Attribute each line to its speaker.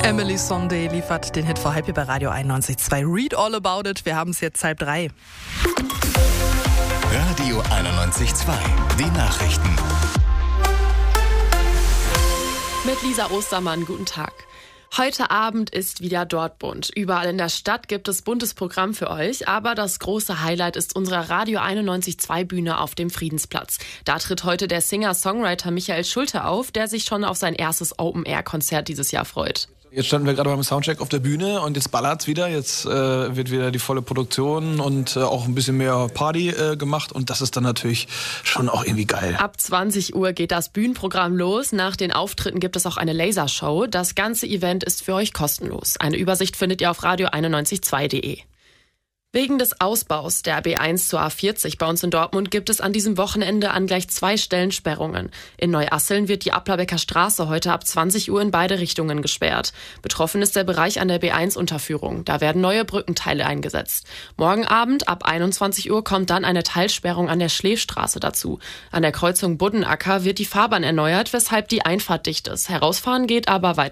Speaker 1: Emily Sondé liefert den Hit vor halb hier bei Radio 91.2. Read all about it. Wir haben es jetzt 2:30.
Speaker 2: Radio 91.2. Die Nachrichten.
Speaker 3: Mit Lisa Ostermann, guten Tag. Heute Abend ist wieder Dortmund. Überall in der Stadt gibt es buntes Programm für euch, aber das große Highlight ist unsere Radio 91.2 Bühne auf dem Friedensplatz. Da tritt heute der Singer-Songwriter Michael Schulte auf, der sich schon auf sein erstes Open-Air-Konzert dieses Jahr freut.
Speaker 4: Jetzt standen wir gerade beim Soundcheck auf der Bühne und jetzt ballert's wieder. Jetzt wird wieder die volle Produktion und auch ein bisschen mehr Party gemacht und das ist dann natürlich schon auch irgendwie geil.
Speaker 3: Ab 20 Uhr geht das Bühnenprogramm los. Nach den Auftritten gibt es auch eine Lasershow. Das ganze Event ist für euch kostenlos. Eine Übersicht findet ihr auf radio992.de. Wegen des Ausbaus der B1 zur A40 bei uns in Dortmund gibt es an diesem Wochenende an gleich 2 Stellen Sperrungen. In Neuasseln wird die Ablabecker Straße heute ab 20 Uhr in beide Richtungen gesperrt. Betroffen ist der Bereich an der B1-Unterführung. Da werden neue Brückenteile eingesetzt. Morgen Abend ab 21 Uhr kommt dann eine Teilsperrung an der Schleefstraße dazu. An der Kreuzung Buddenacker wird die Fahrbahn erneuert, weshalb die Einfahrt dicht ist. Herausfahren geht aber weiter.